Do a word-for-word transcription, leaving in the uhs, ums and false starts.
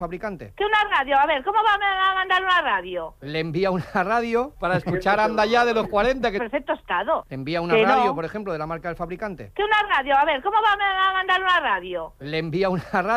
fabricante? ¿Qué una radio? A ver, ¿cómo va a mandar una radio? Le envía una radio para escuchar Anda Ya de los cuarenta. Que... Perfecto estado. Le envía una Que radio, no. por ejemplo, de la marca del fabricante. ¿Qué una radio? A ver, ¿cómo va a mandar una radio? Le envía una radio.